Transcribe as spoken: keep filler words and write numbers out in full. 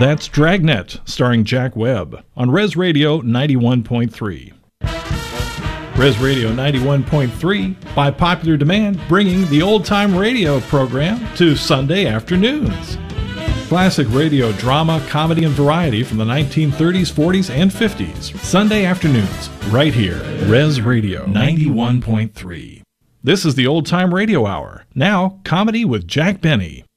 That's Dragnet, starring Jack Webb, on Res Radio ninety-one point three. Res Radio ninety-one point three, by popular demand, bringing the old-time radio program to Sunday afternoons. Classic radio drama, comedy, and variety from the nineteen thirties, forties, and fifties. Sunday afternoons, right here, Res Radio ninety-one point three. This is the Old Time Radio Hour. Now, comedy with Jack Benny.